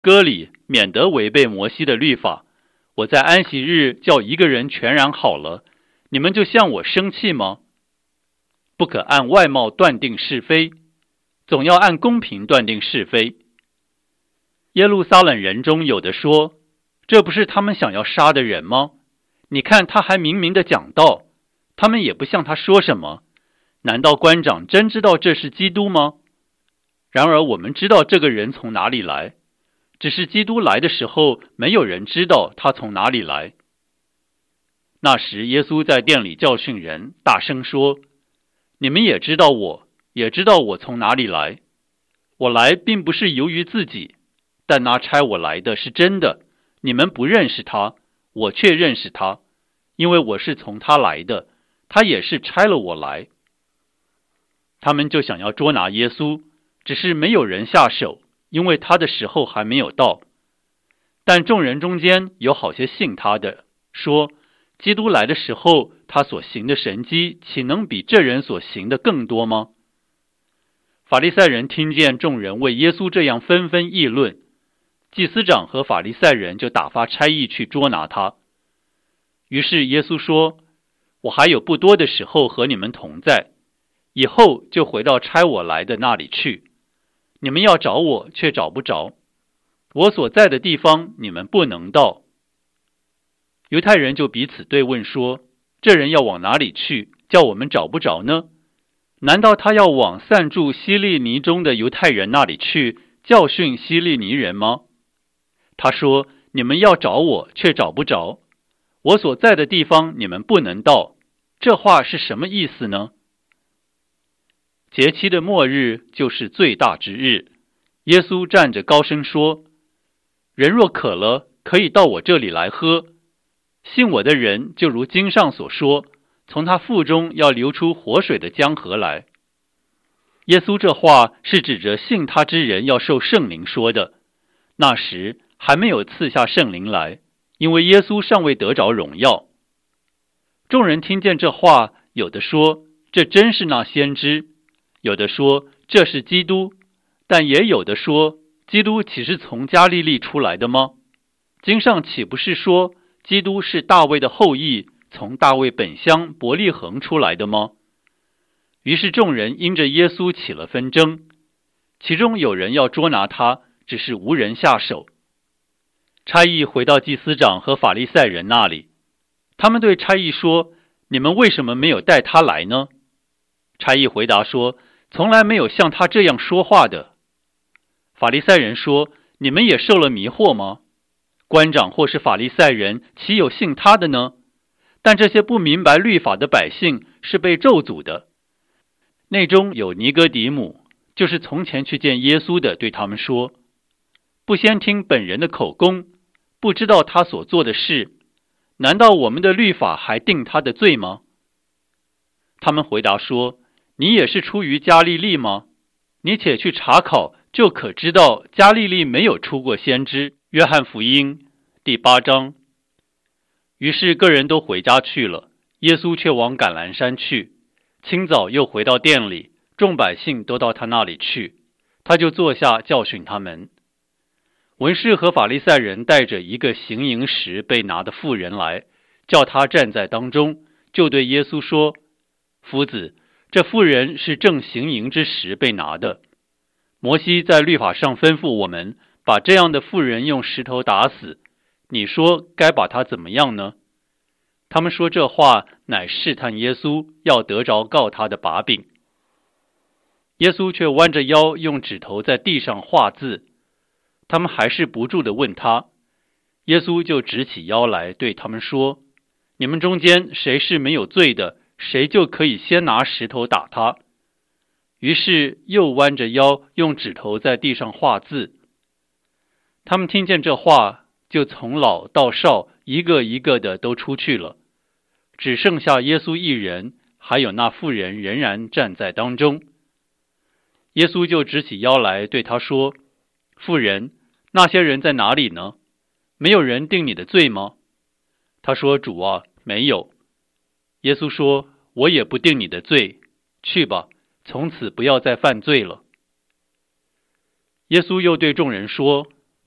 割礼，免得违背摩西的律法。我在安息日叫一个人全然好了，你们就向我生气吗？不可按外貌断定是非，总要按公平断定是非。耶路撒冷人中有的说，这不是他们想要杀的人吗？你看他还明明的讲道，他们也不向他说什么。难道官长真知道这是基督吗？然而我们知道这个人从哪里来，只是基督来的时候，没有人知道他从哪里来。那时耶稣在殿里教训人，大声说，你们也知道我，也知道我从哪里来。我来并不是由于自己，但那差我来的是真的，你们不认识他，我却认识他，因为我是从他来的，他也是差了我来。他们就想要捉拿耶稣，只是没有人下手，因为他的时候还没有到。但众人中间有好些信他的，说，基督来的时候，他所行的神迹，岂能比这人所行的更多吗？法利赛人听见众人为耶稣这样纷纷议论，祭司长和法利赛人就打发差役去捉拿他。于是耶稣说，我还有不多的时候和你们同在，以后就回到差我来的那里去。你们要找我，却找不着，我所在的地方你们不能到。犹太人就彼此对问说，这人要往哪里去，叫我们找不着呢？难道他要往散住希利尼中的犹太人那里去，教训希利尼人吗？他说，你们要找我，却找不着，我所在的地方你们不能到。这话是什么意思呢？节期的末日就是最大之日，耶稣站着高声说，人若渴了，可以到我这里来喝，信我的人就如经上所说，从他腹中要流出活水的江河来。耶稣这话是指着信他之人要受圣灵说的，那时还没有赐下圣灵来，因为耶稣尚未得着荣耀。众人听见这话，有的说，这真是那先知，有的说，这是基督，但也有的说，基督岂是从加利利出来的吗？经上岂不是说，基督是大卫的后裔，从大卫本乡伯利恒出来的吗？于是众人因着耶稣起了纷争，其中有人要捉拿他，只是无人下手。差役回到祭司长和法利赛人那里，他们对差役说，你们为什么没有带他来呢？差役回答说，从来没有像他这样说话的。法利赛人说，你们也受了迷惑吗？官长或是法利赛人，岂有信他的呢？但这些不明白律法的百姓是被咒诅的。内中有尼哥底母，就是从前去见耶稣的，对他们说，不先听本人的口供，不知道他所做的事，难道我们的律法还定他的罪吗？他们回答说，你也是出于加利利吗？你且去查考，就可知道加利利没有出过先知。约翰福音第8章。于是个人都回家去了，耶稣却往橄榄山去。清早又回到店里，众百姓都到他那里去，他就坐下教训他们。文士和法利赛人带着一个行淫时被拿的妇人来，叫他站在当中，就对耶稣说，夫子，这妇人是正行淫之时被拿的。摩西在律法上吩咐我们，把这样的妇人用石头打死，你说该把她怎么样呢？他们说这话乃试探耶稣，要得着告他的把柄。耶稣却弯着腰，用指头在地上画字。他们还是不住地问他，耶稣就直起腰来对他们说，你们中间谁是没有罪的，谁就可以先拿石头打他。于是又弯着腰，用指头在地上画字。他们听见这话，就从老到少，一个一个的都出去了，只剩下耶稣一人，还有那妇人仍然站在当中。耶稣就直起腰来对他说，妇人，那些人在哪里呢？没有人定你的罪吗？他说，主啊，没有。耶稣说，我也不定你的罪，去吧，从此不要再犯罪了。耶稣又对众人说，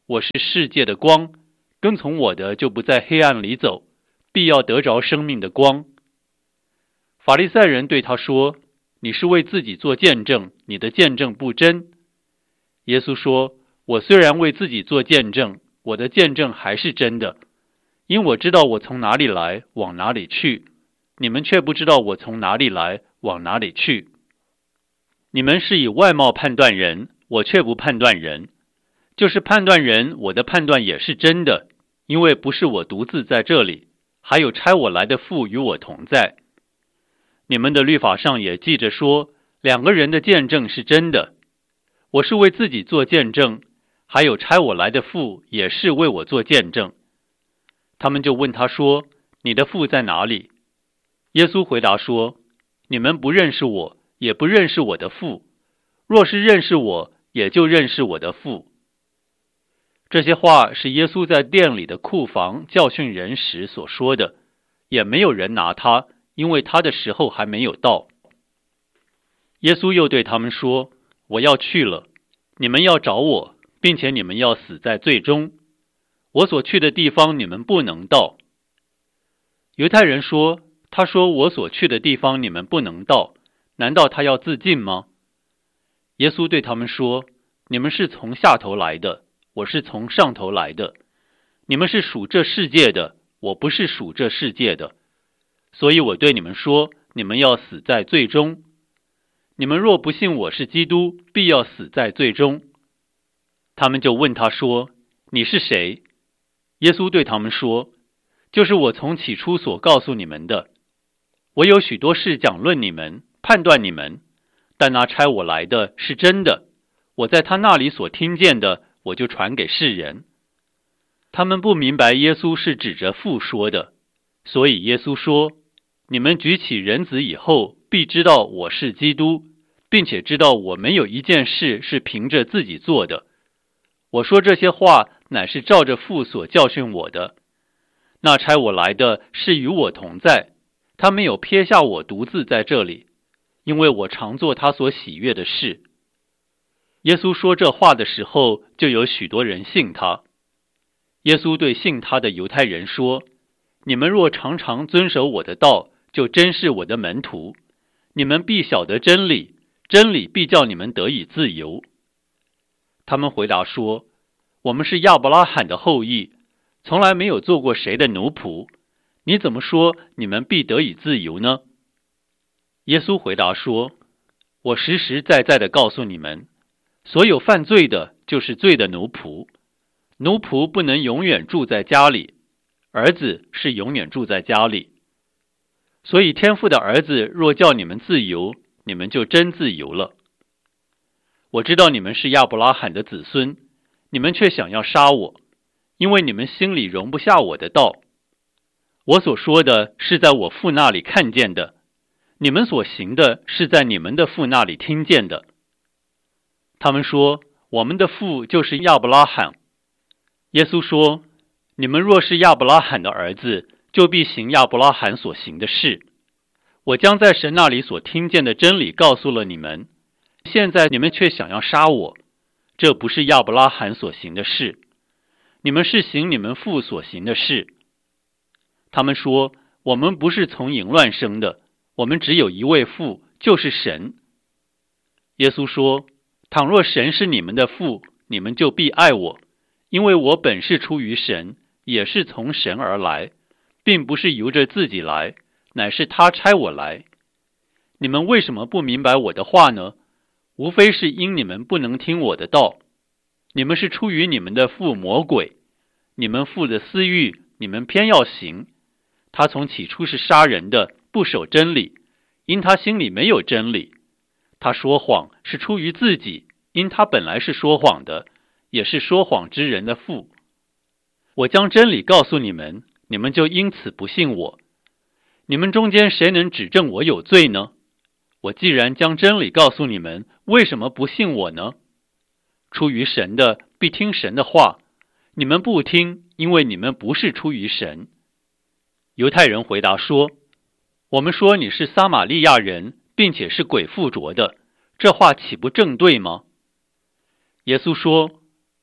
我是世界的光，跟从我的就不在黑暗里走，必要得着生命的光。”法利赛人对他说：“你是为自己做见证，你的见证不真。”耶稣说：“我虽然为自己做见证，我的见证还是真的，因我知道我从哪里来，往哪里去，你们却不知道我从哪里来，往哪里去。你们是以外貌判断人，我却不判断人。就是判断人，我的判断也是真的，因为不是我独自在这里，还有差我来的父与我同在。你们的律法上也记着说，两个人的见证是真的。我是为自己做见证，还有差我来的父也是为我做见证。”他们就问他说：“你的父在哪里？”耶稣回答说：“你们不认识我，也不认识我的父。若是认识我，也就认识我的父。”这些话是耶稣在殿里的库房教训人时所说的，也没有人拿他，因为他的时候还没有到。耶稣又对他们说：“我要去了，你们要找我，并且你们要死在罪中。我所去的地方你们不能到。”犹太人说：“他说我所去的地方你们不能到，难道他要自尽吗？”耶稣对他们说：“你们是从下头来的，我是从上头来的。你们是属这世界的，我不是属这世界的。所以我对你们说，你们要死在罪中。你们若不信我是基督，必要死在罪中。”他们就问他说：“你是谁？”耶稣对他们说：“就是我从起初所告诉你们的。我有许多事讲论你们，判断你们，但那差我来的是真的，我在他那里所听见的，我就传给世人。”他们不明白耶稣是指着父说的，所以耶稣说：“你们举起人子以后，必知道我是基督，并且知道我没有一件事是凭着自己做的。我说这些话，乃是照着父所教训我的。那差我来的是与我同在，他没有撇下我独自在这里，因为我常做他所喜悦的事。”耶稣说这话的时候，就有许多人信他。耶稣对信他的犹太人说：“你们若常常遵守我的道，就真是我的门徒。你们必晓得真理，真理必叫你们得以自由。”他们回答说：“我们是亚伯拉罕的后裔，从来没有做过谁的奴仆，你怎么说你们必得以自由呢？”耶稣回答说：“我实实在在的告诉你们，所有犯罪的，就是罪的奴仆。奴仆不能永远住在家里，儿子是永远住在家里。所以天父的儿子若叫你们自由，你们就真自由了。我知道你们是亚伯拉罕的子孙，你们却想要杀我，因为你们心里容不下我的道。我所说的是在我父那里看见的，你们所行的是在你们的父那里听见的。”他们说：“我们的父就是亚伯拉罕。”耶稣说：“你们若是亚伯拉罕的儿子，就必行亚伯拉罕所行的事。我将在神那里所听见的真理告诉了你们，现在你们却想要杀我，这不是亚伯拉罕所行的事，你们是行你们父所行的事。”他们说：“我们不是从淫乱生的，我们只有一位父，就是神。”耶稣说：“倘若神是你们的父，你们就必爱我，因为我本是出于神，也是从神而来，并不是由着自己来，乃是他差我来。你们为什么不明白我的话呢？无非是因你们不能听我的道。你们是出于你们的父魔鬼，你们父的私欲，你们偏要行。他从起初是杀人的，不守真理，因他心里没有真理。他说谎是出于自己，因他本来是说谎的，也是说谎之人的父。我将真理告诉你们，你们就因此不信我。你们中间谁能指证我有罪呢？我既然将真理告诉你们，为什么不信我呢？出于神的必听神的话，你们不听，因为你们不是出于神。”犹太人回答说：“我们说你是撒玛利亚人，并且是鬼附着的，这话岂不正对吗？”耶稣说：“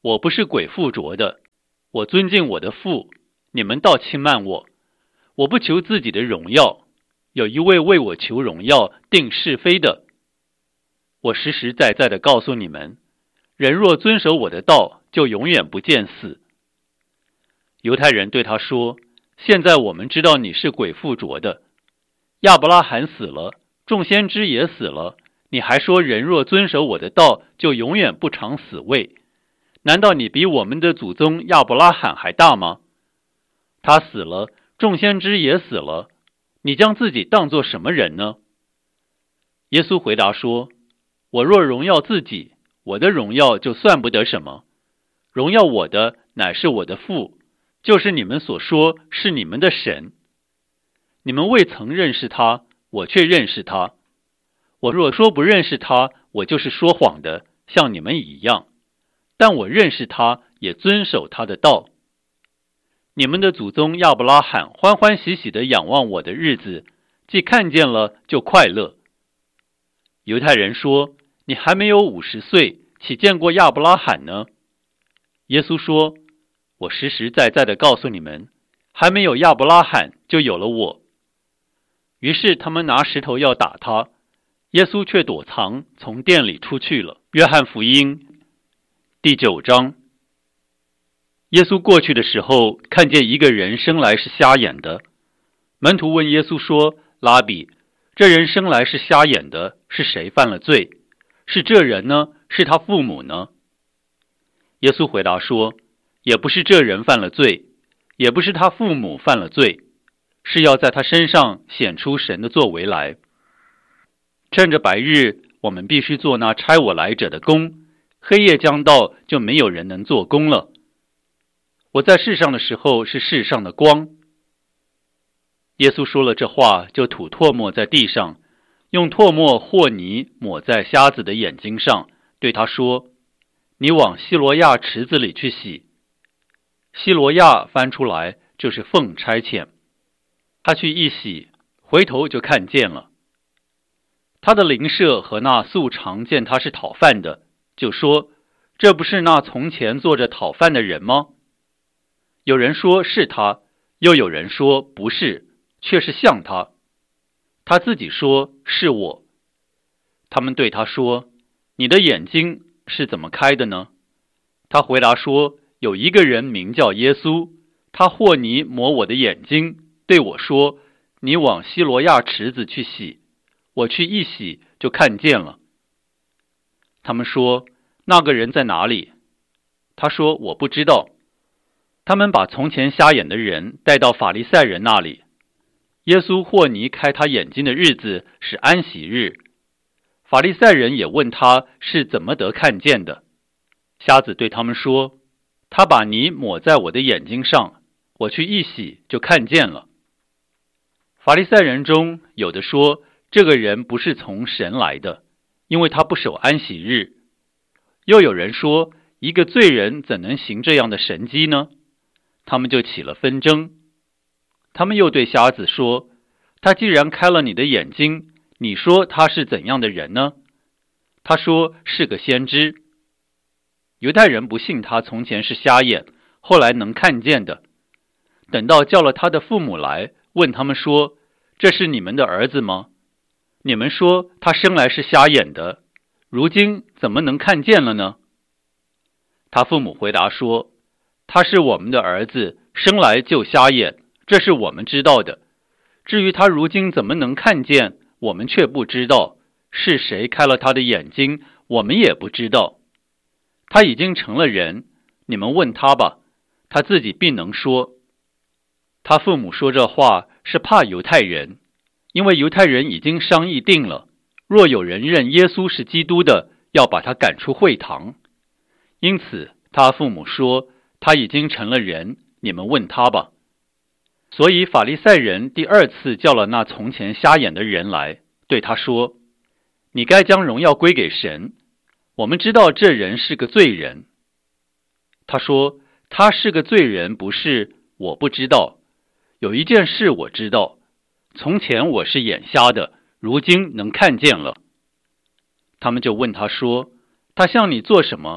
我不是鬼附着的，我尊敬我的父，你们倒轻慢我。我不求自己的荣耀，有一位为我求荣耀、定是非的。我实实在在地告诉你们，人若遵守我的道，就永远不见死。犹太人对他说，现在我们知道你是鬼附着的。亚伯拉罕死了，众先知也死了，你还说人若遵守我的道，就永远不尝死味。难道你比我们的祖宗亚伯拉罕还大吗？他死了，众先知也死了，你将自己当作什么人呢？耶稣回答说，我若荣耀自己，我的荣耀就算不得什么。荣耀我的乃是我的父，就是你们所说是你们的神。你们未曾认识他，我却认识他。我若说不认识他，我就是说谎的，像你们一样。但我认识他，也遵守他的道。你们的祖宗亚伯拉罕欢欢喜喜地仰望我的日子，既看见了，就快乐。犹太人说，你还没有50岁，岂见过亚伯拉罕呢？耶稣说，我实实在在地告诉你们，还没有亚伯拉罕，就有了我。于是他们拿石头要打他，耶稣却躲藏，从店里出去了。约翰福音第9章。耶稣过去的时候，看见一个人生来是瞎眼的。门徒问耶稣说，拉比，这人生来是瞎眼的，是谁犯了罪？是这人呢？是他父母呢？耶稣回答说，也不是这人犯了罪，也不是他父母犯了罪，是要在他身上显出神的作为来。趁着白日，我们必须做那差我来者的工，黑夜将到，就没有人能做工了。我在世上的时候是世上的光。耶稣说了这话，就吐唾沫在地上，用唾沫和泥抹在瞎子的眼睛上，对他说，你往西罗亚池子里去洗。西罗亚翻出来就是奉差遣。他去一洗，回头就看见了。他的邻舍和那素常见他是讨饭的，就说，这不是那从前坐着讨饭的人吗？有人说是他，又有人说不是，却是像他。他自己说是我。他们对他说，你的眼睛是怎么开的呢？他回答说，有一个人名叫耶稣，他和泥抹我的眼睛，对我说，你往西罗亚池子去洗。我去一洗，就看见了。他们说，那个人在哪里？他说，我不知道。他们把从前瞎眼的人带到法利赛人那里。耶稣和泥开他眼睛的日子是安息日。法利赛人也问他是怎么得看见的。瞎子对他们说，他把泥抹在我的眼睛上，我去一洗，就看见了。法利赛人中有的说，这个人不是从神来的，因为他不守安息日。又有人说，一个罪人怎能行这样的神迹呢？他们就起了纷争。他们又对瞎子说，他既然开了你的眼睛，你说他是怎样的人呢？他说是个先知。犹太人不信他从前是瞎眼，后来能看见的。等到叫了他的父母来，问他们说，这是你们的儿子吗？你们说他生来是瞎眼的，如今怎么能看见了呢？他父母回答说，他是我们的儿子，生来就瞎眼，这是我们知道的。至于他如今怎么能看见，我们却不知道，是谁开了他的眼睛，我们也不知道。他已经成了人，你们问他吧，他自己必能说。他父母说这话是怕犹太人，因为犹太人已经商议定了，若有人认耶稣是基督的，要把他赶出会堂。因此他父母说，他已经成了人，你们问他吧。所以法利赛人第二次叫了那从前瞎眼的人来，对他说，你该将荣耀归给神，我们知道这人是个罪人。他说，他是个罪人不是，我不知道。有一件事我知道，从前我是眼瞎的，如今能看见了。他们就问他说，他向你做什么？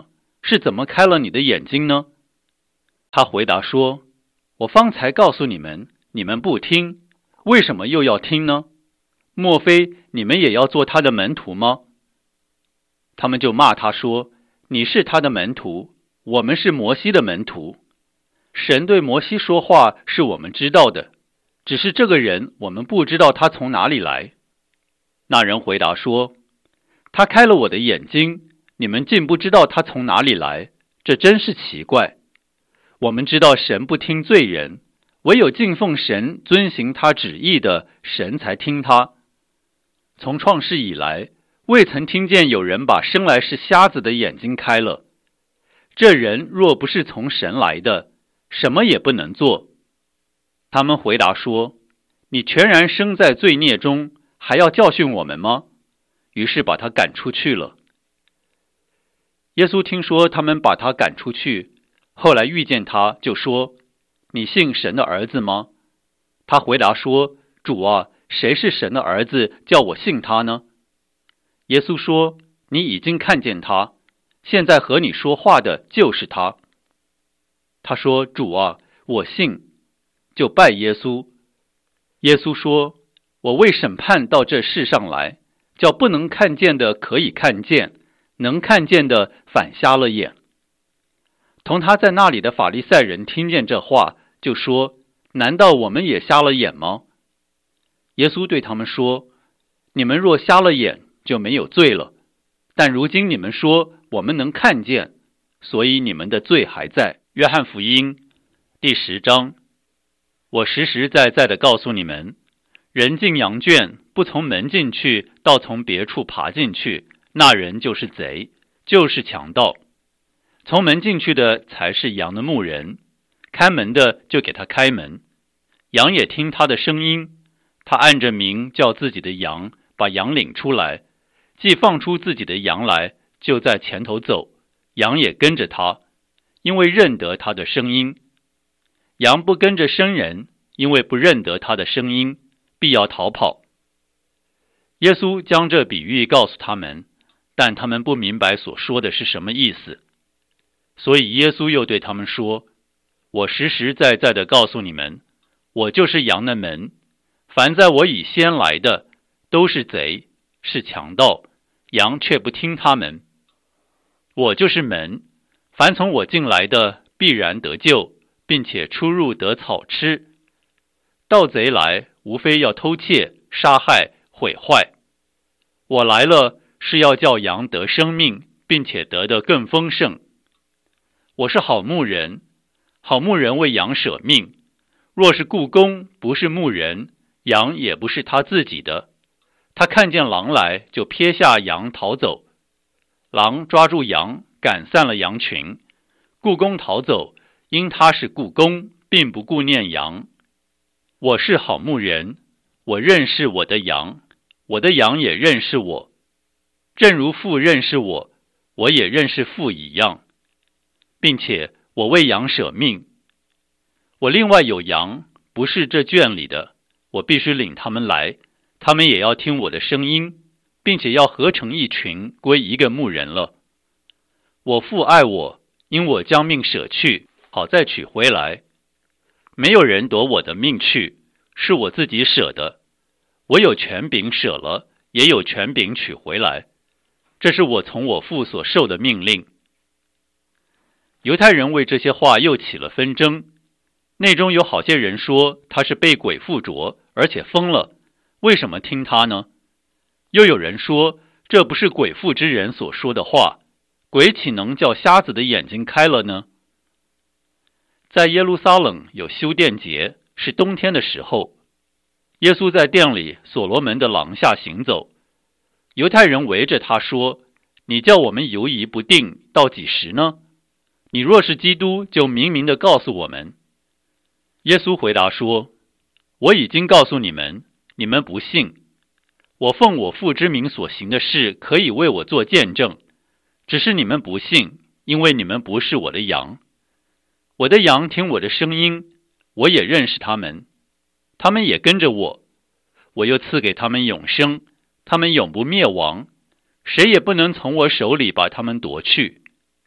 是怎么开了你的眼睛呢？”他回答说：“我方才告诉你们，你们不听，为什么又要听呢？莫非你们也要做他的门徒吗？”他们就骂他说：“你是他的门徒，我们是摩西的门徒。神对摩西说话是我们知道的，只是这个人我们不知道他从哪里来。”那人回答说：“他开了我的眼睛，你们竟不知道他从哪里来，这真是奇怪。我们知道神不听罪人，唯有敬奉神、遵行他旨意的，神才听他。从创世以来，未曾听见有人把生来是瞎子的眼睛开了。这人若不是从神来的，什么也不能做。”他们回答说：“你全然生在罪孽中，还要教训我们吗？”于是把他赶出去了。耶稣听说他们把他赶出去，后来遇见他，就说：“你信神的儿子吗？”他回答说：“主啊，谁是神的儿子，叫我信他呢？”耶稣说：“你已经看见他，现在和你说话的就是他。”他说：“主啊，我信。”就拜耶稣。耶稣说：“我为审判到这世上来，叫不能看见的可以看见，能看见的反瞎了眼。”同他在那里的法利赛人听见这话，就说：“难道我们也瞎了眼吗？”耶稣对他们说：“你们若瞎了眼，就没有罪了。但如今你们说我们能看见，所以你们的罪还在。”约翰福音第10章。我实实在在地告诉你们，人进羊圈，不从门进去，倒从别处爬进去，那人就是贼，就是强盗。从门进去的才是羊的牧人，开门的就给他开门，羊也听他的声音，他按着名叫自己的羊，把羊领出来，既放出自己的羊来，就在前头走，羊也跟着他，因为认得他的声音。羊不跟着生人，因为不认得他的声音，必要逃跑。耶稣将这比喻告诉他们，但他们不明白所说的是什么意思。所以耶稣又对他们说：“我实实在在地告诉你们，我就是羊的门。凡在我以先来的，都是贼，是强盗，羊却不听他们。我就是门，凡从我进来的，必然得救，并且出入得草吃。盗贼来，无非要偷窃、杀害、毁坏。我来了，是要叫羊得生命，并且得的更丰盛。我是好牧人，好牧人为羊舍命。若是雇工，不是牧人，羊也不是他自己的。他看见狼来，就撇下羊逃走。狼抓住羊，赶散了羊群。雇工逃走，因他是雇工，并不顾念羊。我是好牧人，我认识我的羊，我的羊也认识我。正如父认识我，我也认识父一样，并且我为羊舍命。我另外有羊，不是这圈里的，我必须领他们来，他们也要听我的声音，并且要合成一群，归一个牧人了。我父爱我，因我将命舍去，好再取回来。没有人夺我的命去，是我自己舍的。我有权柄舍了，也有权柄取回来。这是我从我父所受的命令。犹太人为这些话又起了纷争，内中有好些人说他是被鬼附着，而且疯了，为什么听他呢？又有人说这不是鬼附之人所说的话，鬼岂能叫瞎子的眼睛开了呢？在耶路撒冷有修殿节，是冬天的时候，耶稣在殿里所罗门的廊下行走，犹太人围着他说：“你叫我们犹疑不定，到几时呢？你若是基督，就明明地告诉我们。”耶稣回答说：“我已经告诉你们，你们不信。我奉我父之名所行的事，可以为我做见证，只是你们不信，因为你们不是我的羊。我的羊听我的声音，我也认识他们，他们也跟着我。我又赐给他们永生，他们永不灭亡，谁也不能从我手里把他们夺去。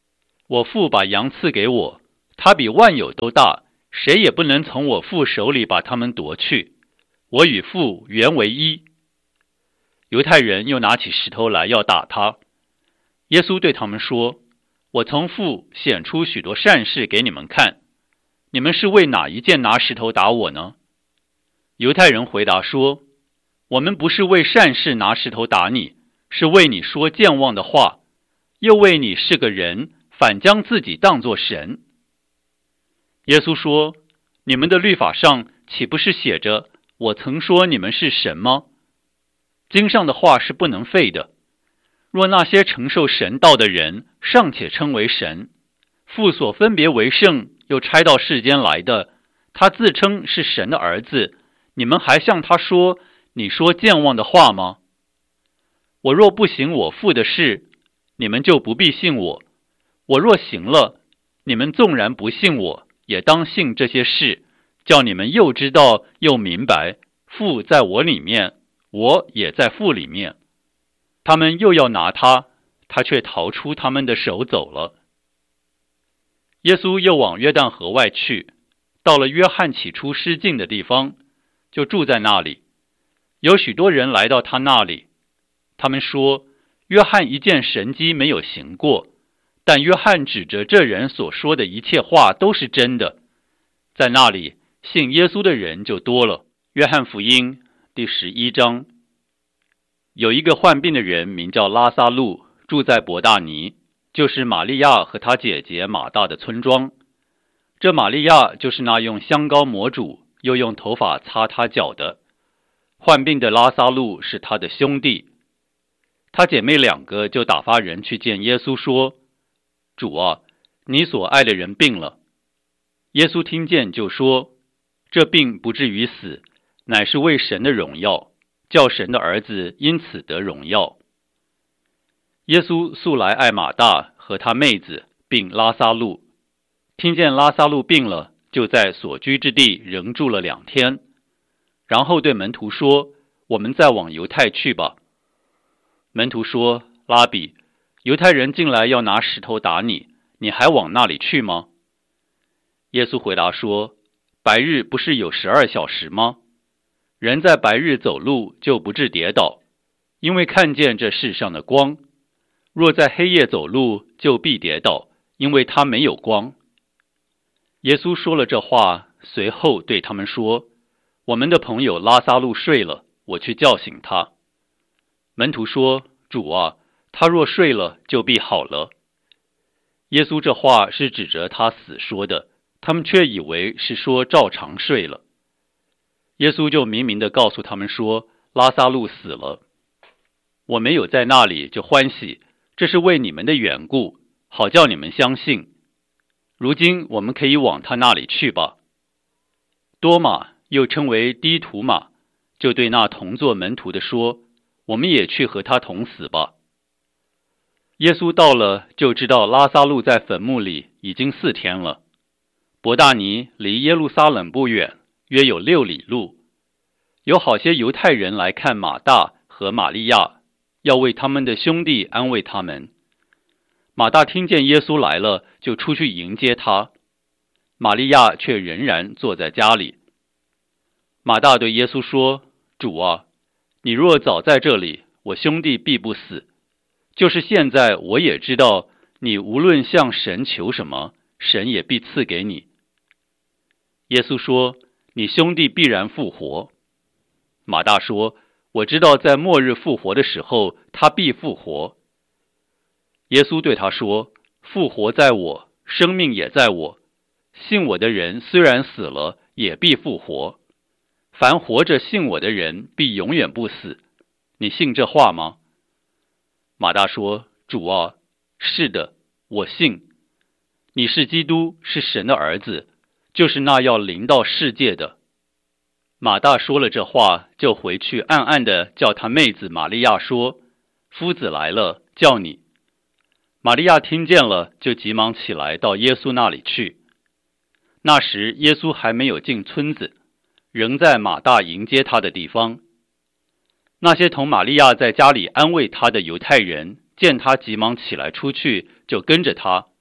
我父把羊赐给我，他比万有都大，谁也不能从我父手里把他们夺去。我与父原为一。犹太人又拿起石头来要打他。耶稣对他们说，我从父显出许多善事给你们看，你们是为哪一件拿石头打我呢？犹太人回答说，我们不是为善事拿石头打你，是为你说健忘的话，又为你是个人，反将自己当作神。耶稣说，你们的律法上岂不是写着，我曾说你们是神吗？经上的话是不能废的。若那些承受神道的人尚且称为神，父所分别为圣又差到世间来的，他自称是神的儿子，你们还向他说，你说健忘的话吗？我若不行我父的事，你们就不必信我；我若行了，你们纵然不信我，也当信这些事，叫你们又知道又明白，父在我里面，我也在父里面。他们又要拿他，他却逃出他们的手走了。耶稣又往约旦河外去，到了约翰起初施浸的地方，就住在那里。有许多人来到他那里，他们说，约翰一件神迹没有行过，但约翰指着这人所说的一切话都是真的。在那里信耶稣的人就多了。约翰福音第11章。有一个患病的人名叫拉撒路，住在伯大尼，就是玛利亚和她姐姐马大的村庄。这玛利亚就是那用香膏抹主，又用头发擦他脚的。患病的拉撒路是他的兄弟。他姐妹两个就打发人去见耶稣说，主啊，你所爱的人病了。耶稣听见就说，这病不至于死，乃是为神的荣耀，叫神的儿子因此得荣耀。耶稣素来爱马大和他妹子，并拉撒路。听见拉撒路病了，就在所居之地仍住了2天。然后对门徒说，我们再往犹太去吧。门徒说，拉比，犹太人进来要拿石头打你，你还往那里去吗？耶稣回答说，白日不是有12小时吗？人在白日走路就不致跌倒，因为看见这世上的光；若在黑夜走路，就必跌倒，因为他没有光。耶稣说了这话，随后对他们说，我们的朋友拉撒路睡了，我去叫醒他。门徒说，主啊，他若睡了，就必好了。耶稣这话是指着他死说的，他们却以为是说照常睡了。耶稣就明明地告诉他们说，拉撒路死了。我没有在那里就欢喜，这是为你们的缘故，好叫你们相信。如今我们可以往他那里去吧。多马，又称为低图马，就对那同作门徒的说，我们也去和他同死吧。耶稣到了，就知道拉撒路在坟墓里已经4天了。伯大尼离耶路撒冷不远，约有6里路。有好些犹太人来看马大和玛利亚，要为他们的兄弟安慰他们。马大听见耶稣来了，就出去迎接他。玛利亚却仍然坐在家里。马大对耶稣说，主啊，你若早在这里，我兄弟必不死。就是现在我也知道，你无论向神求什么，神也必赐给你。耶稣说，你兄弟必然复活。马大说，我知道在末日复活的时候，他必复活。耶稣对他说，复活在我，生命也在我。信我的人虽然死了，也必复活。凡活着信我的人，必永远不死。你信这话吗？马大说，主啊，是的，我信。你是基督，是神的儿子，就是那要临到世界的。马大说了这话，就回去暗暗地叫他妹子玛利亚说，夫子来了，叫你。玛利亚听见了，就急忙起来到耶稣那里去。那时耶稣还没有进村子，仍在马大迎接他的地方。那些同玛利亚在家里安慰他的犹太人，见他急忙起来出去，就跟着他，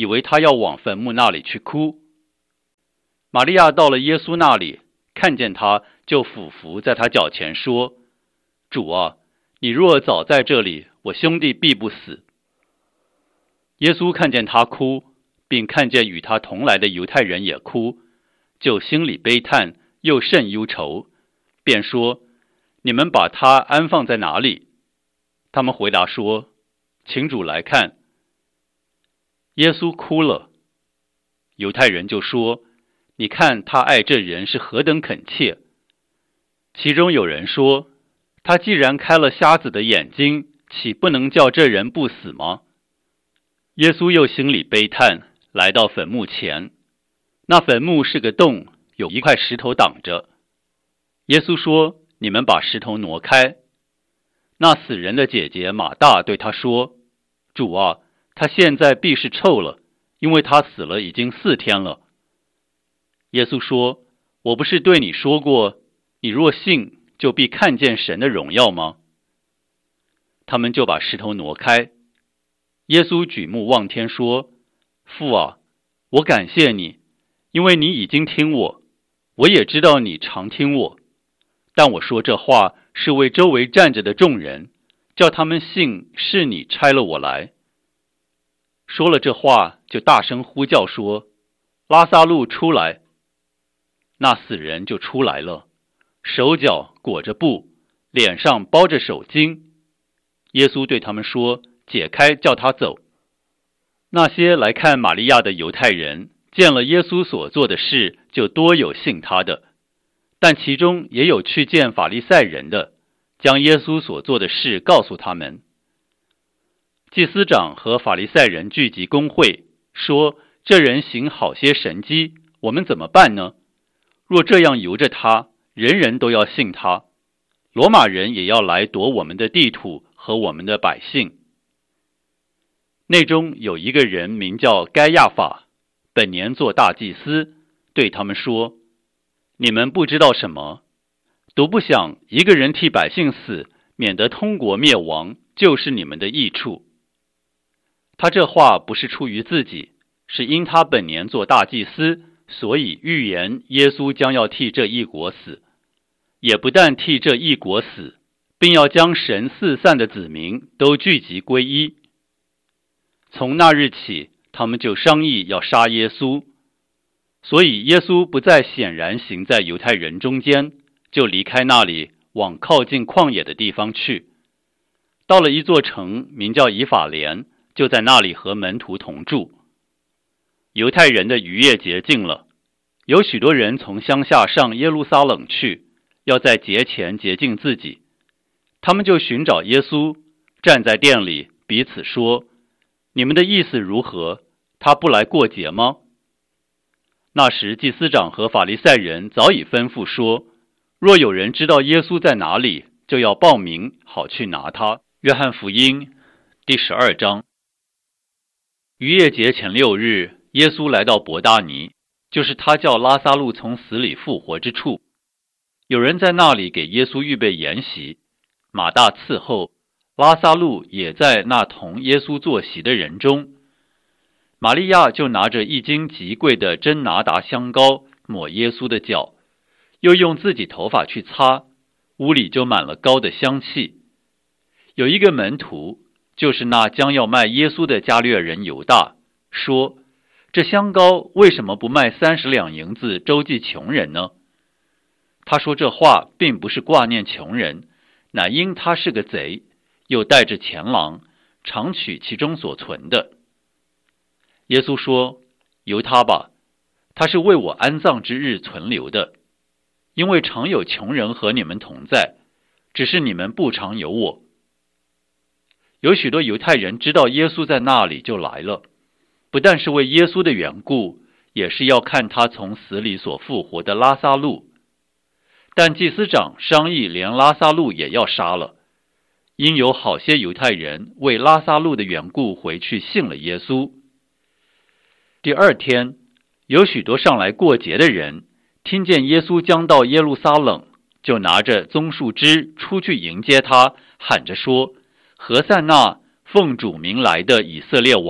以为他要往坟墓那里去哭。玛利亚到了耶稣那里，看见他，就俯伏在他脚前说：主啊，你若早在这里，我兄弟必不死。耶稣看见他哭，并看见与他同来的犹太人也哭，就心里悲叹，又甚忧愁，便说：你们把他安放在哪里？他们回答说：请主来看。耶稣哭了。犹太人就说：你看他爱这人是何等恳切。其中有人说：他既然开了瞎子的眼睛，岂不能叫这人不死吗？耶稣又心里悲叹，来到坟墓前。那坟墓是个洞，有一块石头挡着。耶稣说：你们把石头挪开。那死人的姐姐马大对他说：主啊，他现在必是臭了，因为他死了已经4天了。耶稣说：我不是对你说过，你若信，就必看见神的荣耀吗？他们就把石头挪开。耶稣举目望天说：父啊，我感谢你，因为你已经听我，我也知道你常听我。但我说这话是为周围站着的众人，叫他们信是你差了我来。说了这话，就大声呼叫说：拉撒路出来！那死人就出来了，手脚裹着布，脸上包着手巾。耶稣对他们说：解开，叫他走。那些来看玛利亚的犹太人，见了耶稣所做的事，就多有信他的。但其中也有去见法利赛人的，将耶稣所做的事告诉他们。祭司长和法利赛人聚集公会，说：这人行好些神迹，我们怎么办呢？若这样由着他，人人都要信他，罗马人也要来夺我们的地土和我们的百姓。内中有一个人名叫该亚法，本年做大祭司，对他们说：你们不知道什么，独不想一个人替百姓死，免得通国灭亡，就是你们的益处。他这话不是出于自己，是因他本年做大祭司，所以预言耶稣将要替这一国死，也不但替这一国死，并要将神四散的子民都聚集归一。从那日起，他们就商议要杀耶稣。所以耶稣不再显然行在犹太人中间，就离开那里，往靠近旷野的地方去。到了一座城，名叫以法莲，就在那里和门徒同住。犹太人的逾越节近了，有许多人从乡下上耶路撒冷去，要在节前洁净自己。他们就寻找耶稣，站在店里，彼此说：你们的意思如何？他不来过节吗？那时祭司长和法利赛人早已吩咐说：若有人知道耶稣在哪里，就要报名，好去拿他。约翰福音第12章。逾越节前6日，耶稣来到伯大尼，就是他叫拉撒路从死里复活之处。有人在那里给耶稣预备筵席，马大伺候，拉撒路也在那同耶稣坐席的人中。玛利亚就拿着1斤极贵的真拿达香膏抹耶稣的脚，又用自己头发去擦，屋里就满了膏的香气。有一个门徒，就是那将要卖耶稣的加略人犹大，说：这香膏为什么不卖30两银子周济穷人呢？他说这话并不是挂念穷人，乃因他是个贼，又带着钱囊，常取其中所存的。耶稣说：由他吧，他是为我安葬之日存留的，因为常有穷人和你们同在，只是你们不常有我。有许多犹太人知道耶稣在那里，就来了，不但是为耶稣的缘故，也是要看他从死里所复活的拉撒路。但祭司长商议连拉撒路也要杀了，因有好些犹太人为拉撒路的缘故回去信了耶稣。第2天，有许多上来过节的人，听见耶稣将到耶路撒冷，就拿着棕树枝出去迎接他，喊着说：何塞那，奉主名来的以色列王，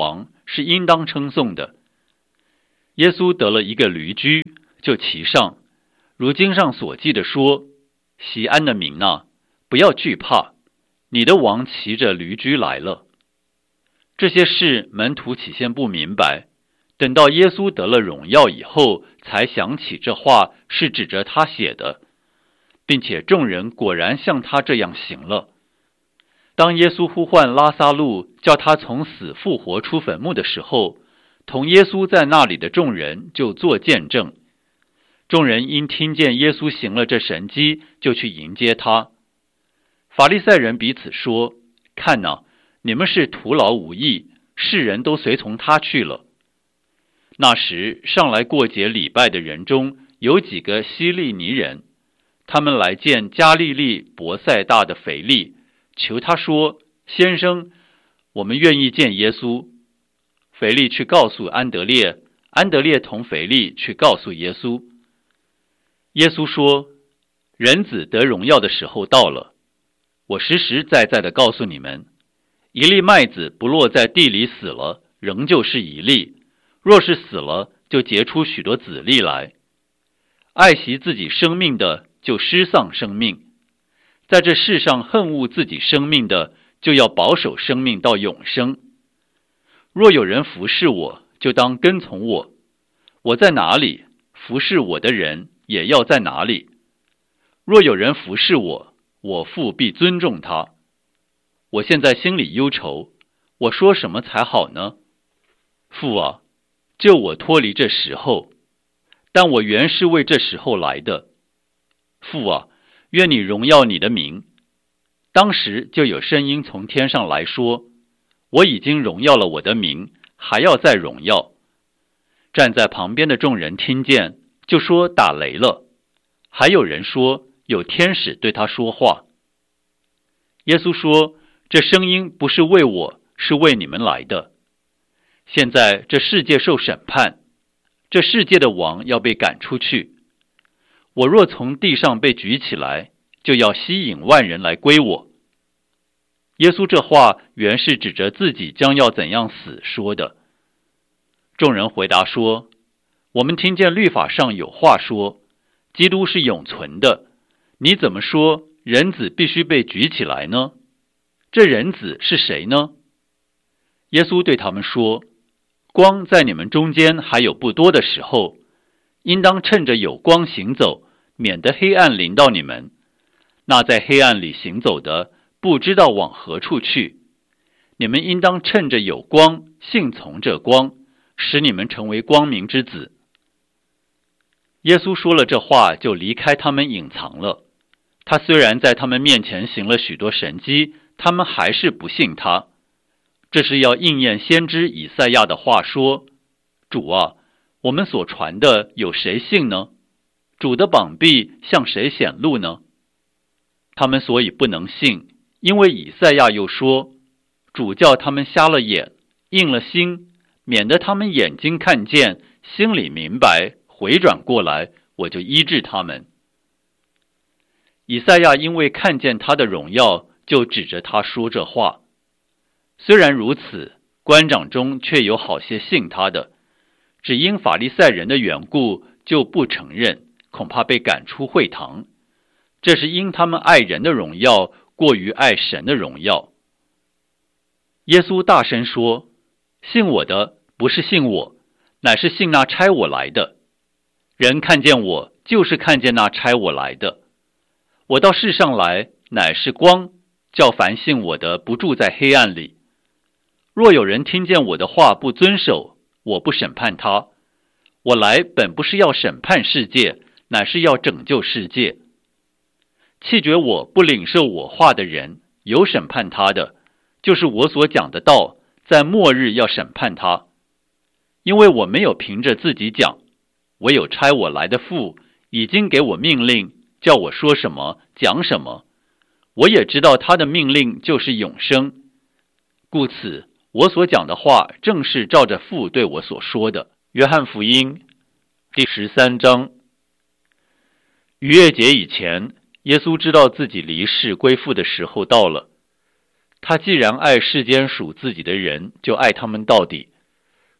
是应当称颂的。耶稣得了一个驴驹，就骑上，如经上所记的说：锡安的民啊，不要惧怕，你的王骑着驴驹来了。这些事门徒起先不明白，等到耶稣得了荣耀以后，才想起这话是指着他写的，并且众人果然像他这样行了。当耶稣呼唤拉撒路，叫他从死复活出坟墓的时候，同耶稣在那里的众人就作见证。众人因听见耶稣行了这神迹，就去迎接他。法利赛人彼此说：看哪，你们是徒劳无益，世人都随从他去了。那时上来过节礼拜的人中有几个希利尼人，他们来见加利利伯赛大的腓力，求他说：先生，我们愿意见耶稣。腓力去告诉安德烈，安德烈同腓力去告诉耶稣。耶稣说：人子得荣耀的时候到了。我实实在在地告诉你们，一粒麦子不落在地里死了，仍旧是一粒；若是死了，就结出许多子粒来。爱惜自己生命的，就失丧生命；在这世上恨恶自己生命的，就要保守生命到永生。若有人服侍我，就当跟从我。我在哪里，服侍我的人也要在哪里。若有人服侍我，我父必尊重他。我现在心里忧愁，我说什么才好呢？父啊，救我脱离这时候，但我原是为这时候来的。父啊，愿你荣耀你的名。当时就有声音从天上来说：我已经荣耀了我的名，还要再荣耀。站在旁边的众人听见，就说打雷了。还有人说有天使对他说话。耶稣说：这声音不是为我，是为你们来的。现在这世界受审判，这世界的王要被赶出去。我若从地上被举起来，就要吸引万人来归我。耶稣这话原是指着自己将要怎样死说的。众人回答说：我们听见律法上有话说，基督是永存的，你怎么说人子必须被举起来呢？这人子是谁呢？耶稣对他们说：光在你们中间还有不多的时候，应当趁着有光行走，免得黑暗临到你们。那在黑暗里行走的，不知道往何处去。你们应当趁着有光，信从这光，使你们成为光明之子。耶稣说了这话，就离开他们隐藏了。他虽然在他们面前行了许多神迹，他们还是不信他。这是要应验先知以赛亚的话说：主啊，我们所传的有谁信呢？主的膀臂向谁显露呢？他们所以不能信，因为以赛亚又说：主叫他们瞎了眼，硬了心，免得他们眼睛看见，心里明白，回转过来，我就医治他们。以赛亚因为看见他的荣耀，就指着他说这话。虽然如此，官长中却有好些信他的，只因法利赛人的缘故，就不承认，恐怕被赶出会堂。这是因他们爱人的荣耀过于爱神的荣耀。耶稣大声说：信我的不是信我，乃是信那差我来的。人看见我，就是看见那差我来的。我到世上来，乃是光，叫凡信我的不住在黑暗里。若有人听见我的话不遵守，我不审判他。我来本不是要审判世界，乃是要拯救世界。弃绝我不领受我话的人，有审判他的，就是我所讲的道，在末日要审判他。因为我没有凭着自己讲，唯有差我来的父已经给我命令，叫我说什么讲什么。我也知道他的命令就是永生，故此我所讲的话正是照着父对我所说的。约翰福音第13章。逾越节以前，耶稣知道自己离世归父的时候到了。他既然爱世间属自己的人，就爱他们到底。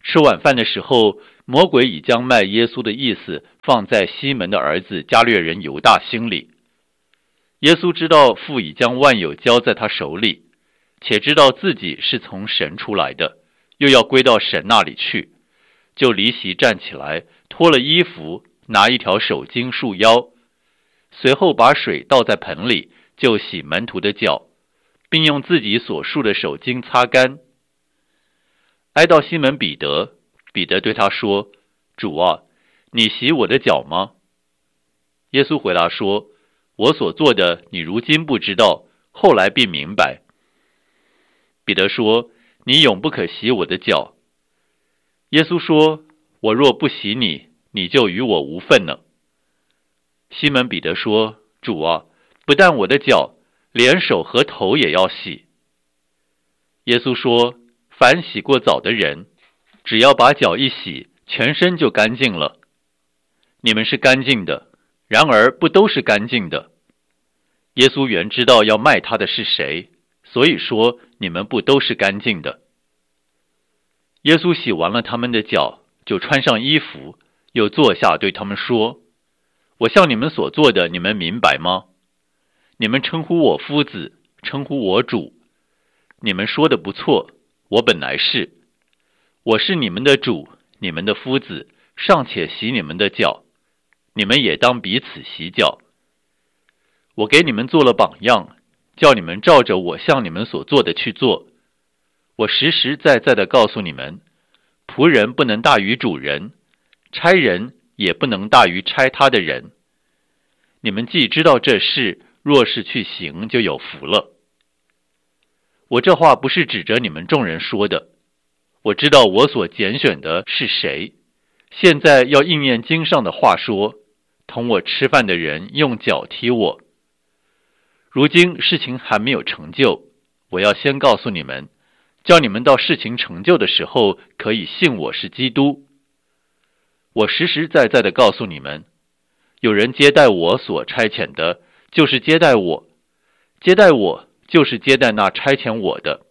吃晚饭的时候，魔鬼已将卖耶稣的意思放在西门的儿子加略人犹大心里。耶稣知道父已将万有交在他手里，且知道自己是从神出来的，又要归到神那里去，就离席站起来，脱了衣服，拿一条手巾束腰，随后把水倒在盆里，就洗门徒的脚，并用自己所束的手巾擦干。挨到西门彼得，彼得对他说：主啊，你洗我的脚吗？耶稣回答说：我所做的你如今不知道，后来必明白。彼得说：你永不可洗我的脚。耶稣说：我若不洗你，你就与我无分了。西门彼得说：主啊，不但我的脚，连手和头也要洗。耶稣说：凡洗过澡的人，只要把脚一洗，全身就干净了。你们是干净的，然而不都是干净的。耶稣原知道要卖他的是谁，所以说你们不都是干净的。耶稣洗完了他们的脚，就穿上衣服，又坐下对他们说：我向你们所做的，你们明白吗？你们称呼我夫子，称呼我主，你们说的不错，我本来是。我是你们的主，你们的夫子，尚且洗你们的脚，你们也当彼此洗脚。我给你们做了榜样，叫你们照着我向你们所做的去做。我实实在在地告诉你们，仆人不能大于主人，差人也不能大于差他的人。你们既知道这事，若是去行，就有福了。我这话不是指着你们众人说的，我知道我所拣选的是谁。现在要应验经上的话说，同我吃饭的人用脚踢我。如今事情还没有成就，我要先告诉你们，叫你们到事情成就的时候，可以信我是基督。我实实在在地告诉你们，有人接待我所差遣的，就是接待我；接待我，就是接待那差遣我的。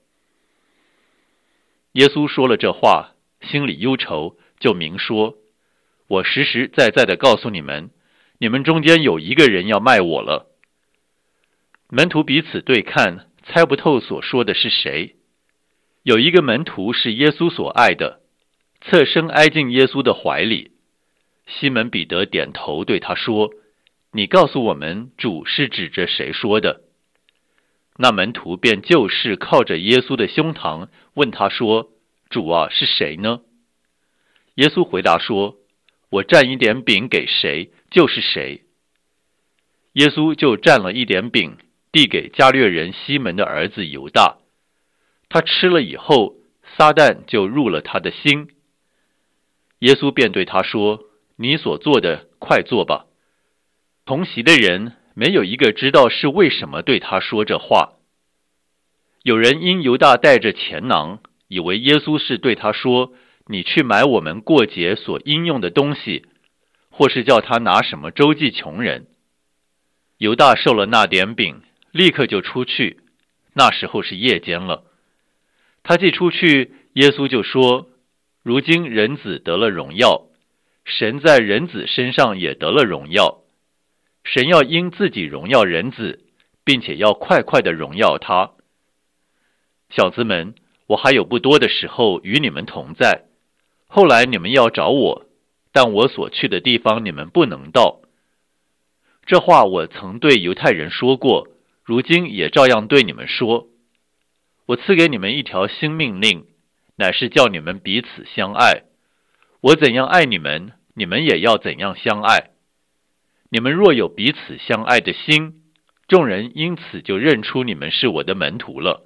耶稣说了这话，心里忧愁，就明说：我实实在在地告诉你们，你们中间有一个人要卖我了。门徒彼此对看，猜不透所说的是谁。有一个门徒是耶稣所爱的，侧身挨进耶稣的怀里。西门彼得点头对他说：你告诉我们，主是指着谁说的？那门徒便就事靠着耶稣的胸膛，问他说：主啊，是谁呢？耶稣回答说：我蘸一点饼给谁，就是谁。耶稣就蘸了一点饼，递给加略人西门的儿子犹大。他吃了以后，撒旦就入了他的心。耶稣便对他说：你所做的，快做吧。同席的人没有一个知道是为什么对他说这话。有人因犹大带着钱囊，以为耶稣是对他说：你去买我们过节所应用的东西，或是叫他拿什么周济穷人。犹大受了那点饼，立刻就出去，那时候是夜间了。他既出去，耶稣就说：如今人子得了荣耀，神在人子身上也得了荣耀。神要因自己荣耀人子，并且要快快地荣耀他。小子们，我还有不多的时候与你们同在，后来你们要找我，但我所去的地方你们不能到。这话我曾对犹太人说过，如今也照样对你们说。我赐给你们一条新命令，乃是叫你们彼此相爱。我怎样爱你们，你们也要怎样相爱。你们若有彼此相爱的心，众人因此就认出你们是我的门徒了。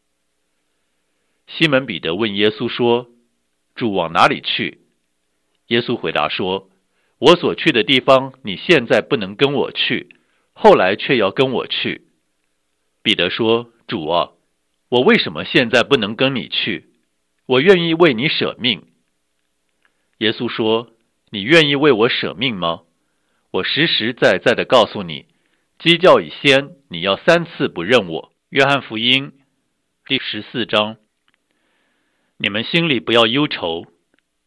西门彼得问耶稣说：主往哪里去？耶稣回答说：我所去的地方，你现在不能跟我去，后来却要跟我去。彼得说：主啊，我为什么现在不能跟你去？我愿意为你舍命。耶稣说：你愿意为我舍命吗？我实实在在地告诉你，鸡叫以先，你要3次不认我。约翰福音第14章。你们心里不要忧愁，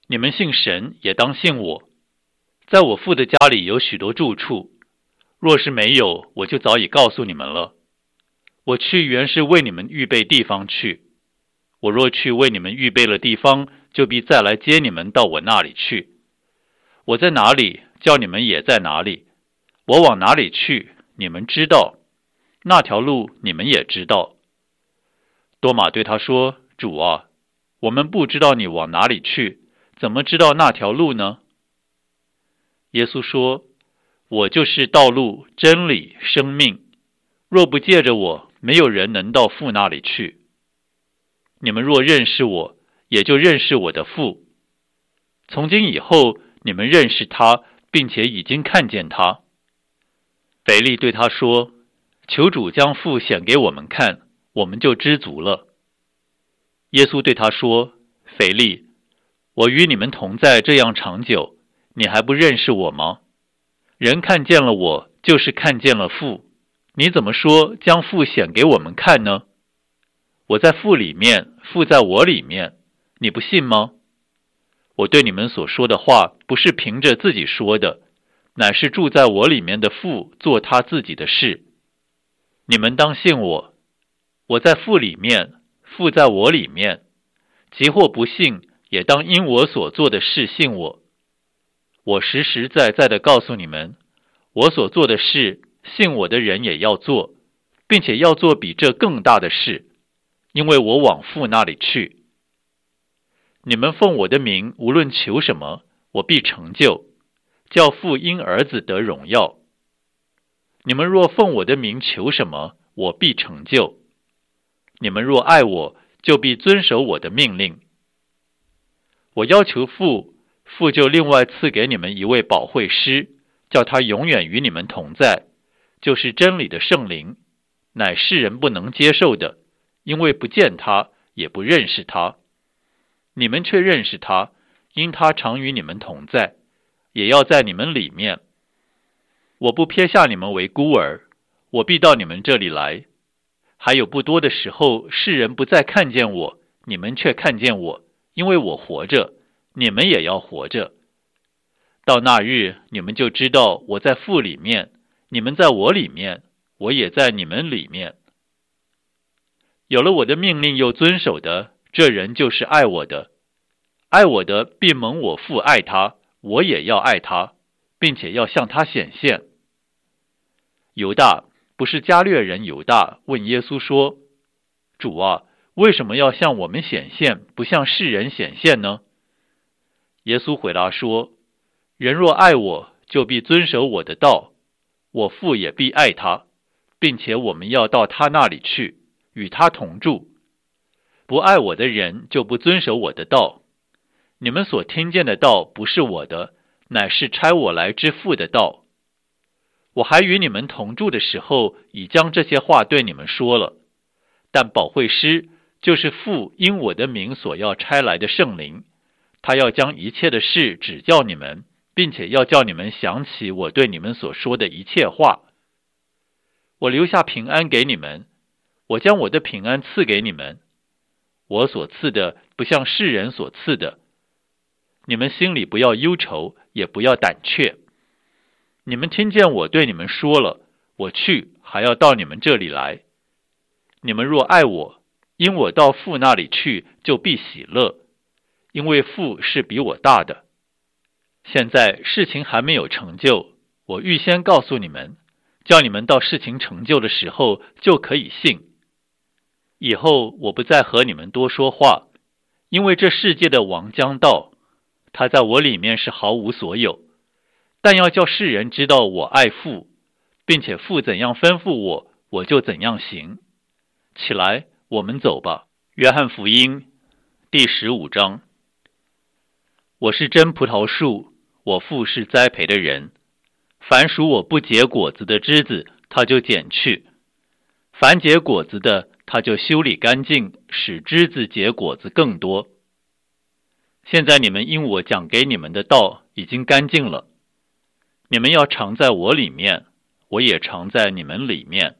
你们信神，也当信我。在我父的家里有许多住处，若是没有，我就早已告诉你们了。我去原是为你们预备地方去。我若去为你们预备了地方，就必再来接你们到我那里去。我在哪里，叫你们也在哪里。我往哪里去，你们知道，那条路你们也知道。多马对他说：主啊，我们不知道你往哪里去，怎么知道那条路呢？耶稣说：我就是道路、真理、生命，若不借着我，没有人能到父那里去。你们若认识我，也就认识我的父。从今以后，你们认识他，并且已经看见他。腓力对他说：求主将父显给我们看，我们就知足了。耶稣对他说：腓力，我与你们同在这样长久，你还不认识我吗？人看见了我，就是看见了父。你怎么说将父显给我们看呢？我在父里面，父在我里面，你不信吗？我对你们所说的话，不是凭着自己说的，乃是住在我里面的父做他自己的事。你们当信我，我在父里面，父在我里面。即或不信，也当因我所做的事信我。我实实在在地告诉你们，我所做的事，信我的人也要做，并且要做比这更大的事，因为我往父那里去。你们奉我的名无论求什么，我必成就，叫父因儿子得荣耀。你们若奉我的名求什么，我必成就。你们若爱我，就必遵守我的命令。我要求父，父就另外赐给你们一位保惠师，叫他永远与你们同在，就是真理的圣灵，乃世人不能接受的，因为不见他，也不认识他。你们却认识他，因他常与你们同在，也要在你们里面。我不撇下你们为孤儿，我必到你们这里来。还有不多的时候，世人不再看见我，你们却看见我，因为我活着，你们也要活着。到那日，你们就知道我在父里面，你们在我里面，我也在你们里面。有了我的命令又遵守的，这人就是爱我的。爱我的必蒙我父爱他，我也要爱他，并且要向他显现。犹大，不是加略人犹大，问耶稣说：主啊，为什么要向我们显现，不向世人显现呢？耶稣回答说：人若爱我，就必遵守我的道，我父也必爱他，并且我们要到他那里去，与他同住。不爱我的人，就不遵守我的道。你们所听见的道不是我的，乃是差我来之父的道。我还与你们同住的时候，已将这些话对你们说了。但保惠师，就是父因我的名所要差来的圣灵，他要将一切的事指教你们，并且要叫你们想起我对你们所说的一切话。我留下平安给你们，我将我的平安赐给你们。我所赐的不像世人所赐的。你们心里不要忧愁，也不要胆怯。你们听见我对你们说了，我去，还要到你们这里来。你们若爱我，因我到父那里去，就必喜乐，因为父是比我大的。现在事情还没有成就，我预先告诉你们，叫你们到事情成就的时候就可以信。以后我不再和你们多说话，因为这世界的王将到，他在我里面是毫无所有，但要叫世人知道我爱父，并且父怎样吩咐我，我就怎样行。起来，我们走吧。约翰福音第15章。我是真葡萄树，我父是栽培的人。凡属我不结果子的枝子，他就剪去；凡结果子的，他就修理干净，使枝子结果子更多。现在你们因我讲给你们的道已经干净了，你们要常在我里面，我也常在你们里面。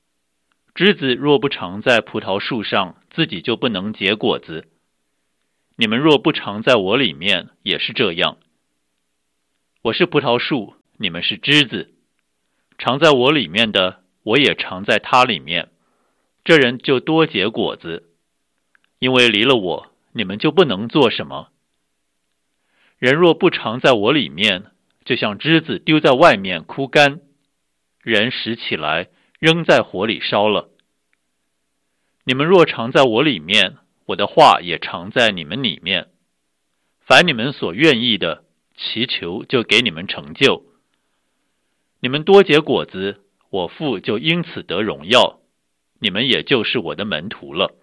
枝子若不常在葡萄树上，自己就不能结果子； 你们若不常在我里面，也是这样。我是葡萄树，你们是枝子，常在我里面的，我也常在他里面，这人就多结果子，因为离了我，你们就不能做什么。人若不常在我里面，就像枝子丢在外面枯干，人拾起来扔在火里烧了。你们若常在我里面，我的话也常在你们里面。凡你们所愿意的，祈求就给你们成就。你们多结果子，我父就因此得荣耀，你们也就是我的门徒了。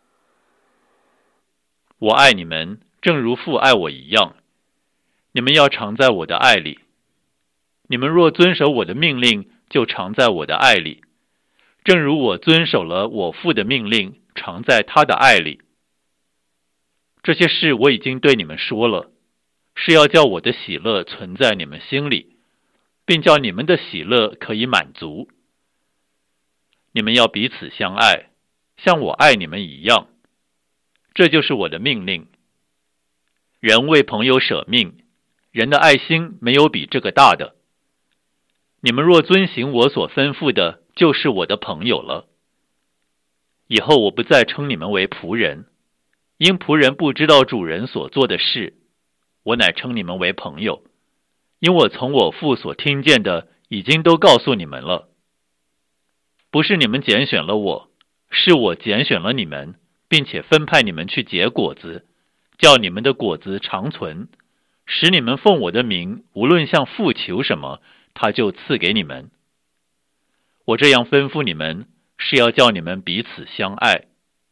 我爱你们，正如父爱我一样。你们要常在我的爱里。你们若遵守我的命令，就常在我的爱里，正如我遵守了我父的命令，常在他的爱里。这些事我已经对你们说了，是要叫我的喜乐存在你们心里，并叫你们的喜乐可以满足。你们要彼此相爱，像我爱你们一样。这就是我的命令。人为朋友舍命，人的爱心没有比这个大的。你们若遵行我所吩咐的，就是我的朋友了。以后我不再称你们为仆人，因仆人不知道主人所做的事，我乃称你们为朋友，因我从我父所听见的，已经都告诉你们了。不是你们拣选了我，是我拣选了你们，并且分派你们去结果子，叫你们的果子长存，使你们奉我的名，无论向父求什么，他就赐给你们。我这样吩咐你们，是要叫你们彼此相爱。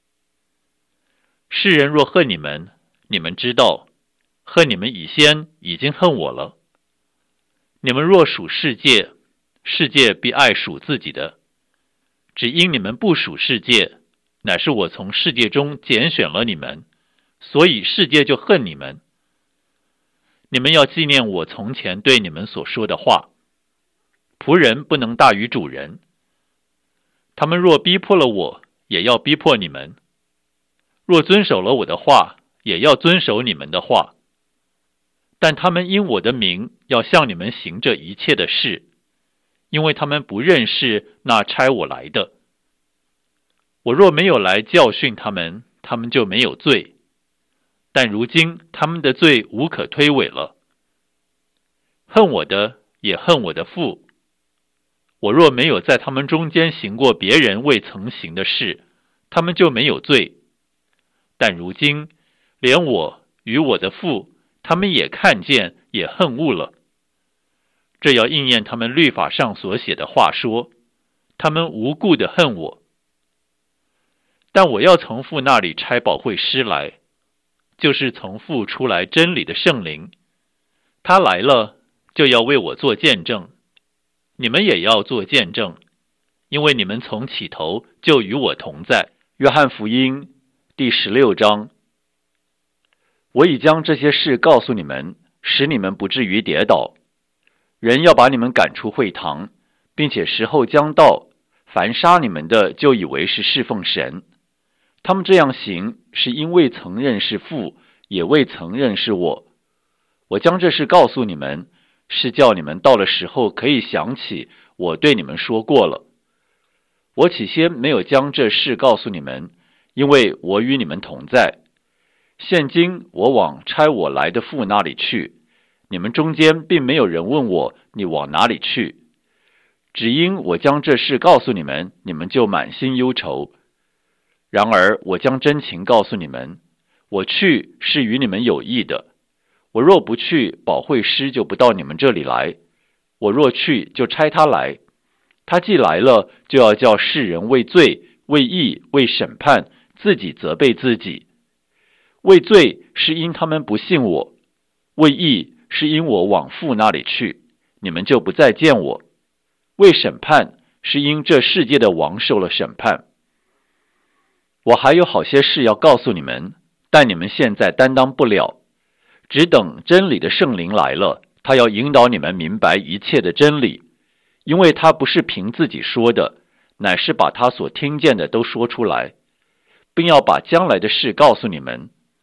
世人若恨你们，你们知道，恨你们以先已经恨我了。你们若属世界，世界必爱属自己的。只因你们不属世界，乃是我从世界中拣选了你们，所以世界就恨你们。你们要纪念我从前对你们所说的话。仆人不能大于主人。他们若逼迫了我，也要逼迫你们；若遵守了我的话，也要遵守你们的话。但他们因我的名要向你们行这一切的事，因为他们不认识那差我来的。我若没有来教训他们，他们就没有罪，但如今他们的罪无可推诿了。恨我的也恨我的父。我若没有在他们中间行过别人未曾行的事，他们就没有罪。但如今连我与我的父，他们也看见，也恨恶了。这要应验他们律法上所写的话说，他们无故的恨我。但我要从父那里差保惠师来，就是从父出来真理的圣灵。他来了，就要为我做见证。你们也要做见证，因为你们从起头就与我同在。约翰福音第16章。我已将这些事告诉你们，使你们不至于跌倒。人要把你们赶出会堂，并且时候将到，凡杀你们的就以为是侍奉神。他们这样行，是因未曾认识父，也未曾认识我。我将这事告诉你们，是叫你们到了时候可以想起我对你们说过了。我起先没有将这事告诉你们，因为我与你们同在。现今我往差我来的父那里去，你们中间并没有人问我你往哪里去。只因我将这事告诉你们，你们就满心忧愁。然而我将真情告诉你们，我去是与你们有益的。我若不去，保惠师就不到你们这里来；我若去，就差他来。他既来了，就要叫世人为罪、为义、为审判，自己责备自己。为罪是因他们不信我，为义是因我往父那里去，你们就不再见我。为审判是因这世界的王受了审判。我还有好些事要告诉你们，但你们现在担当不了。只等真理的圣灵来了，他要引导你们明白一切的真理，因为他不是凭自己说的，乃是把他所听见的都说出来，并要把将来的事告诉你们。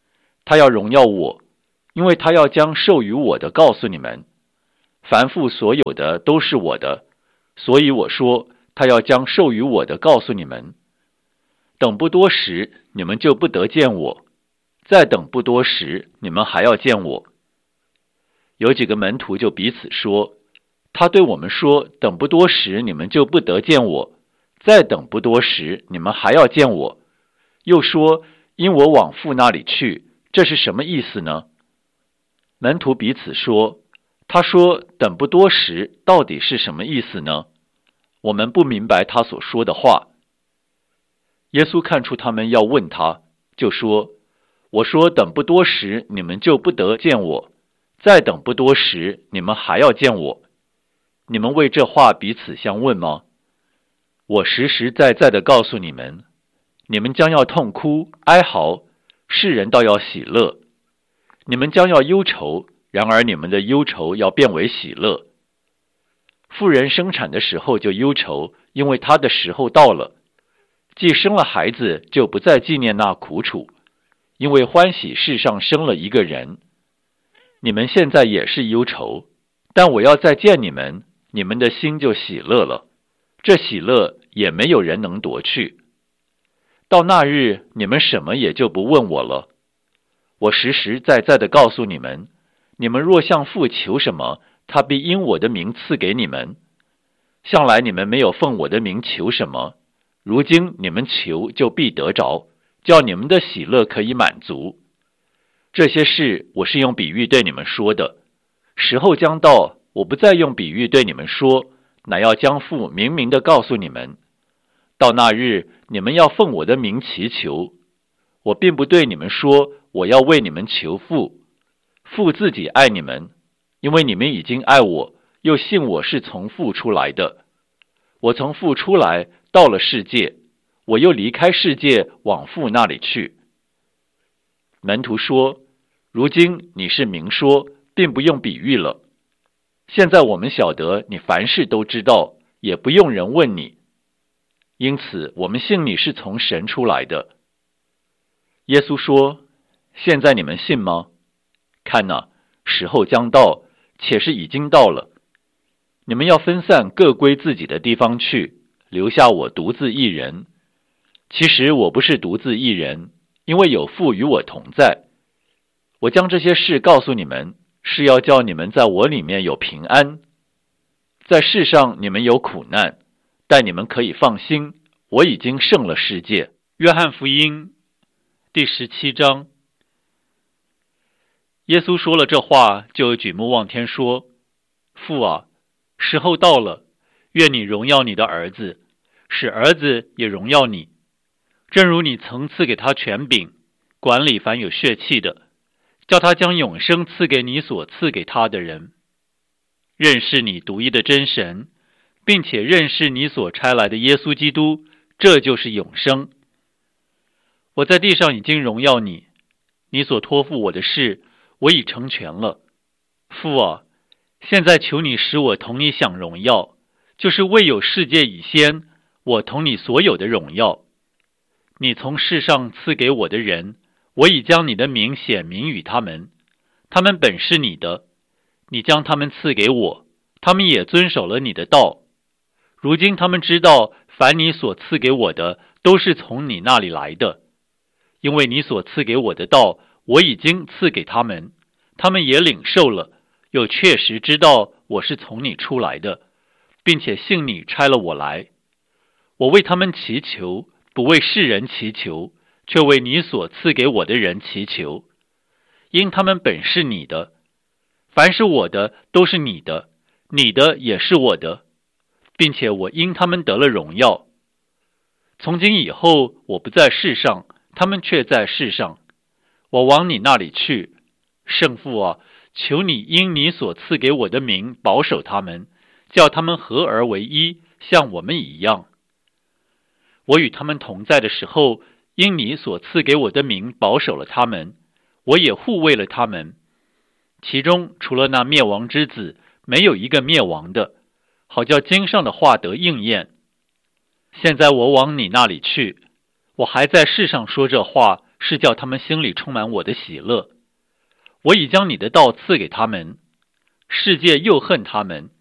他要荣耀我，因为他要将授予我的告诉你们。凡父所有的都是我的，所以我说他要将授予我的告诉你们。等不多时，你们就不得见我；再等不多时，你们还要见我。有几个门徒就彼此说，他对我们说，等不多时，你们就不得见我；再等不多时，你们还要见我。又说，因我往父那里去，这是什么意思呢？门徒彼此说，他说等不多时到底是什么意思呢？我们不明白他所说的话。耶稣看出他们要问他，就说，我说等不多时，你们就不得见我；再等不多时，你们还要见我。你们为这话彼此相问吗？我实实在在地告诉你们，你们将要痛哭哀嚎，世人倒要喜乐；你们将要忧愁，然而你们的忧愁要变为喜乐。妇人生产的时候就忧愁，因为她的时候到了。既生了孩子，就不再纪念那苦楚，因为欢喜世上生了一个人。你们现在也是忧愁，但我要再见你们，你们的心就喜乐了。这喜乐也没有人能夺去。到那日，你们什么也就不问我了。我实实在在地告诉你们，你们若向父求什么，他必因我的名赐给你们。向来你们没有奉我的名求什么，如今你们求就必得着，叫你们的喜乐可以满足。这些事我是用比喻对你们说的，时候将到，我不再用比喻对你们说，乃要将父明明地告诉你们。到那日，你们要奉我的名祈求。我并不对你们说，我要为你们求父，父自己爱你们，因为你们已经爱我，又信我是从父出来的。我从父出来，到了世界，我又离开世界，往父那里去。门徒说，如今你是明说，并不用比喻了。现在我们晓得你凡事都知道，也不用人问你。因此我们信你是从神出来的。耶稣说，现在你们信吗？看哪，时候将到，且是已经到了。你们要分散，各归自己的地方去，留下我独自一人。其实我不是独自一人，因为有父与我同在。我将这些事告诉你们，是要叫你们在我里面有平安。在世上你们有苦难，但你们可以放心，我已经胜了世界。 约翰福音第17章。耶稣说了这话，就举目望天说，父啊，时候到了，愿你荣耀你的儿子，使儿子也荣耀你，正如你曾赐给他权柄，管理凡有血气的，叫他将永生赐给你所赐给他的人。认识你独一的真神，并且认识你所差来的耶稣基督，这就是永生。我在地上已经荣耀你，你所托付我的事，我已成全了。父啊，现在求你使我同你享荣耀，就是未有世界以先，我同你所有的荣耀。你从世上赐给我的人，我已将你的名显明与他们，他们本是你的，你将他们赐给我，他们也遵守了你的道。如今他们知道，凡你所赐给我的，都是从你那里来的。因为你所赐给我的道，我已经赐给他们，他们也领受了，又确实知道我是从你出来的，并且信你差了我来。我为他们祈求，不为世人祈求，却为你所赐给我的人祈求，因他们本是你的。凡是我的，都是你的，你的也是我的，并且我因他们得了荣耀。从今以后，我不在世上，他们却在世上。我往你那里去。圣父啊，求你因你所赐给我的名保守他们，叫他们合而为一，像我们一样。我与他们同在的时候，因你所赐给我的名保守了他们，我也护卫了他们。其中除了那灭亡之子，没有一个灭亡的，好叫经上的话得应验。现在我往你那里去，我还在世上说这话， 是叫他们心里充满我的喜乐。我已将你的道赐给他们，世界又恨他们，